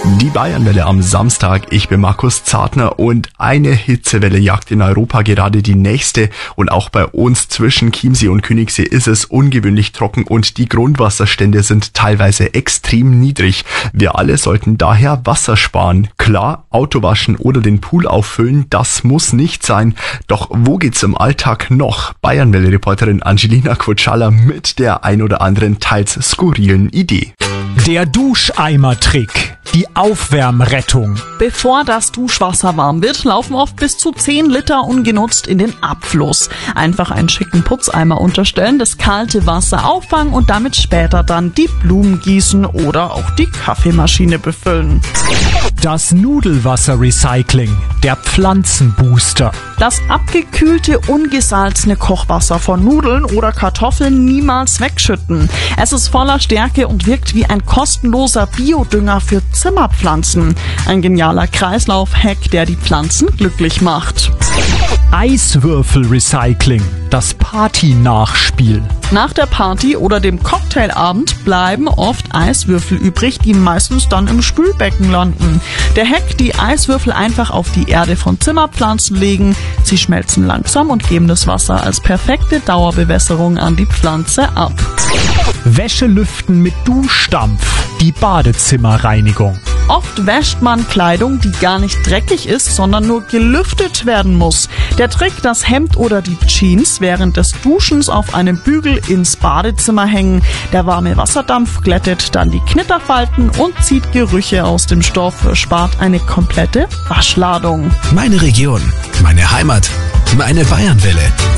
Die Bayernwelle am Samstag. Ich bin Markus Zartner und eine Hitzewelle jagt in Europa gerade die nächste. Und auch bei uns zwischen Chiemsee und Königssee ist es ungewöhnlich trocken und die Grundwasserstände sind teilweise extrem niedrig. Wir alle sollten daher Wasser sparen. Klar, Auto waschen oder den Pool auffüllen, das muss nicht sein. Doch wo geht's im Alltag noch? Bayernwelle-Reporterin Angelina Kutschala mit der ein oder anderen teils skurrilen Idee. Der Duscheimer-Trick. Die Aufwärmrettung. Bevor das Duschwasser warm wird, laufen oft bis zu 10 Liter ungenutzt in den Abfluss. Einfach einen schicken Putzeimer unterstellen, das kalte Wasser auffangen und damit später dann die Blumen gießen oder auch die Kaffeemaschine befüllen. Das Nudelwasser-Recycling. Der Pflanzenbooster. Das abgekühlte, ungesalzene Kochwasser von Nudeln oder Kartoffeln niemals wegschütten. Es ist voller Stärke und wirkt wie ein kostenloser Biodünger für Zimmerpflanzen. Ein genialer Kreislauf-Hack, der die Pflanzen glücklich macht. Eiswürfel-Recycling. Das Party-Nachspiel. Nach der Party oder dem Cocktailabend bleiben oft Eiswürfel übrig, die meistens dann im Spülbecken landen. Der Hack: die Eiswürfel einfach auf die Erde von Zimmerpflanzen legen. Sie schmelzen langsam und geben das Wasser als perfekte Dauerbewässerung an die Pflanze ab. Wäsche lüften mit Duschdampf. Die Badezimmerreinigung. Oft wäscht man Kleidung, die gar nicht dreckig ist, sondern nur gelüftet werden muss. Der Trick: das Hemd oder die Jeans während des Duschens auf einem Bügel ins Badezimmer hängen. Der warme Wasserdampf glättet dann die Knitterfalten und zieht Gerüche aus dem Stoff, spart eine komplette Waschladung. Meine Region, meine Heimat, meine Bayernwelle.